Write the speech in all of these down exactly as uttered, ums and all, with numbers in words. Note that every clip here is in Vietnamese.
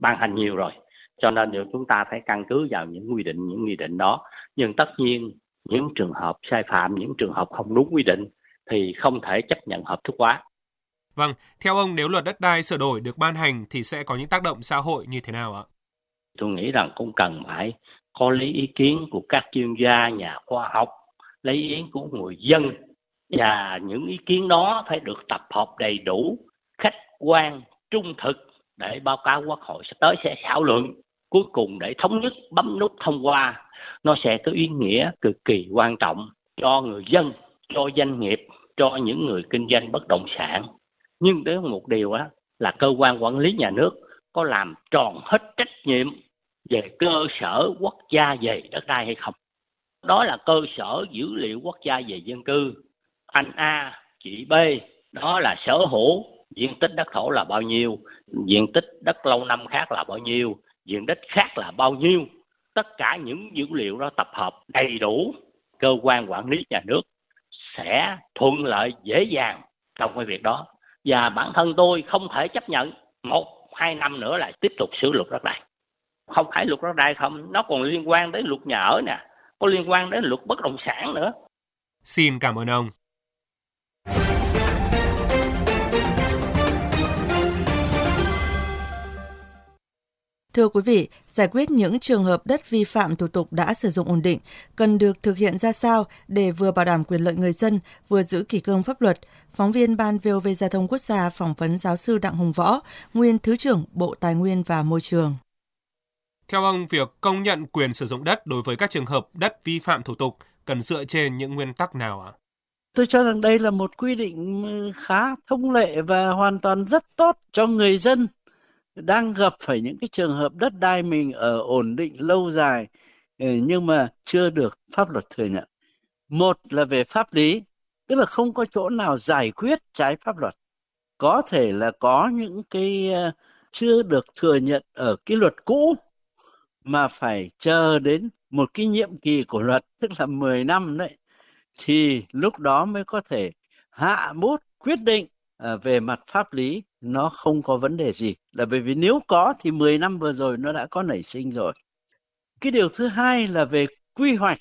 ban hành nhiều rồi, cho nên điều chúng ta phải căn cứ vào những quy định, những nghị định đó. Nhưng tất nhiên những trường hợp sai phạm, những trường hợp không đúng quy định thì không thể chấp nhận hợp thức hóa. Vâng, theo ông nếu luật đất đai sửa đổi được ban hành thì sẽ có những tác động xã hội như thế nào ạ? Tôi nghĩ rằng cũng cần phải có lấy ý kiến của các chuyên gia, nhà khoa học, lấy ý kiến của người dân, và những ý kiến đó phải được tập hợp đầy đủ, khách quan, trung thực để báo cáo Quốc hội sắp tới sẽ thảo luận, cuối cùng để thống nhất bấm nút thông qua. Nó sẽ có ý nghĩa cực kỳ quan trọng cho người dân, cho doanh nghiệp, cho những người kinh doanh bất động sản. Nhưng đến một điều đó là cơ quan quản lý nhà nước có làm tròn hết trách nhiệm về cơ sở quốc gia về đất đai hay không. Đó là cơ sở dữ liệu quốc gia về dân cư. Anh A, chị B, đó là sở hữu, diện tích đất thổ là bao nhiêu, diện tích đất lâu năm khác là bao nhiêu, diện tích khác là bao nhiêu. Tất cả những dữ liệu đó tập hợp đầy đủ, cơ quan quản lý nhà nước sẽ thuận lợi, dễ dàng trong cái việc đó. Và bản thân tôi không thể chấp nhận một, hai năm nữa lại tiếp tục sửa luật đất đai. Không phải luật đất đai không, nó còn liên quan đến luật nhà ở nè, có liên quan đến luật bất động sản nữa. Xin cảm ơn ông. Thưa quý vị, giải quyết những trường hợp đất vi phạm thủ tục đã sử dụng ổn định cần được thực hiện ra sao để vừa bảo đảm quyền lợi người dân, vừa giữ kỷ cương pháp luật? Phóng viên Ban vê o vê Giao thông Quốc gia phỏng vấn giáo sư Đặng Hùng Võ, nguyên Thứ trưởng Bộ Tài nguyên và Môi trường. Theo ông, việc công nhận quyền sử dụng đất đối với các trường hợp đất vi phạm thủ tục cần dựa trên những nguyên tắc nào ạ? Tôi cho rằng đây là một quy định khá thông lệ và hoàn toàn rất tốt cho người dân đang gặp phải những cái trường hợp đất đai mình ở ổn định lâu dài nhưng mà chưa được pháp luật thừa nhận. Một là về pháp lý, tức là không có chỗ nào giải quyết trái pháp luật. Có thể là có những cái chưa được thừa nhận ở cái luật cũ mà phải chờ đến một cái nhiệm kỳ của luật, tức là mười năm đấy, thì lúc đó mới có thể hạ bút quyết định về mặt pháp lý nó không có vấn đề gì. Là bởi vì nếu có thì mười năm vừa rồi nó đã có nảy sinh rồi. Cái điều thứ hai là về quy hoạch,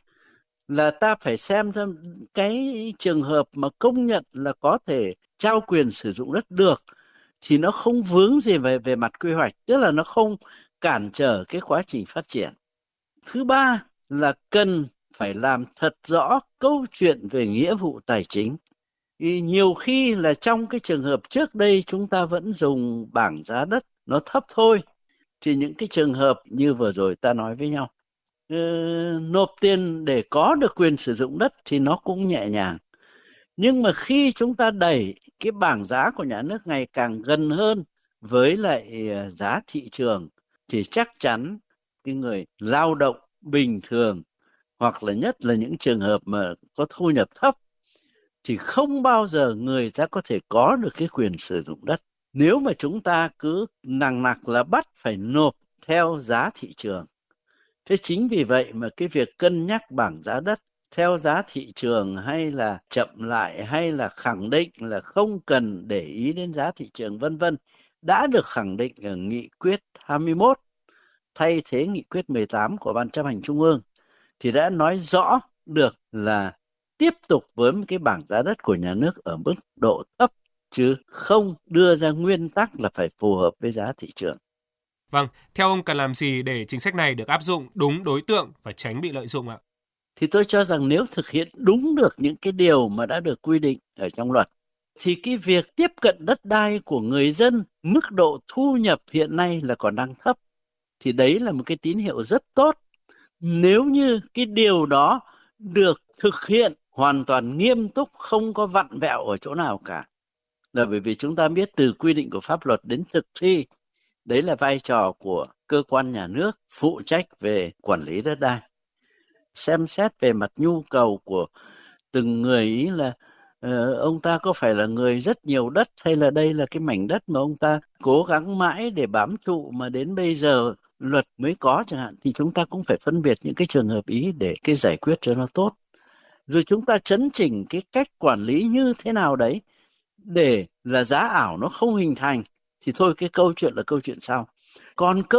là ta phải xem xem cái trường hợp mà công nhận là có thể trao quyền sử dụng đất được thì nó không vướng gì về, về mặt quy hoạch, tức là nó không cản trở cái quá trình phát triển. Thứ ba là cần phải làm thật rõ câu chuyện về nghĩa vụ tài chính. Thì nhiều khi là trong cái trường hợp trước đây chúng ta vẫn dùng bảng giá đất nó thấp thôi, thì những cái trường hợp như vừa rồi ta nói với nhau, ừ, nộp tiền để có được quyền sử dụng đất thì nó cũng nhẹ nhàng. Nhưng mà khi chúng ta đẩy cái bảng giá của nhà nước ngày càng gần hơn với lại giá thị trường thì chắc chắn cái người lao động bình thường hoặc là nhất là những trường hợp mà có thu nhập thấp thì không bao giờ người ta có thể có được cái quyền sử dụng đất. Nếu mà chúng ta cứ nằng nặc là bắt phải nộp theo giá thị trường. Thế chính vì vậy mà cái việc cân nhắc bảng giá đất theo giá thị trường hay là chậm lại hay là khẳng định là không cần để ý đến giá thị trường vân vân đã được khẳng định ở nghị quyết hai mươi mốt thay thế nghị quyết mười tám của Ban Chấp hành Trung ương, thì đã nói rõ được là tiếp tục với cái bảng giá đất của nhà nước ở mức độ thấp chứ không đưa ra nguyên tắc là phải phù hợp với giá thị trường. Vâng, theo ông cần làm gì để chính sách này được áp dụng đúng đối tượng và tránh bị lợi dụng ạ? Thì tôi cho rằng nếu thực hiện đúng được những cái điều mà đã được quy định ở trong luật, thì cái việc tiếp cận đất đai của người dân, mức độ thu nhập hiện nay là còn đang thấp. Thì đấy là một cái tín hiệu rất tốt. Nếu như cái điều đó được thực hiện hoàn toàn nghiêm túc, không có vặn vẹo ở chỗ nào cả. Là bởi vì chúng ta biết từ quy định của pháp luật đến thực thi, đấy là vai trò của cơ quan nhà nước phụ trách về quản lý đất đai. Xem xét về mặt nhu cầu của từng người, ý là uh, ông ta có phải là người rất nhiều đất hay là đây là cái mảnh đất mà ông ta cố gắng mãi để bám trụ mà đến bây giờ luật mới có chẳng hạn, thì chúng ta cũng phải phân biệt những cái trường hợp ý để cái giải quyết cho nó tốt. Rồi chúng ta chấn chỉnh cái cách quản lý như thế nào đấy để là giá ảo nó không hình thành, thì thôi cái câu chuyện là câu chuyện sau. Còn cơ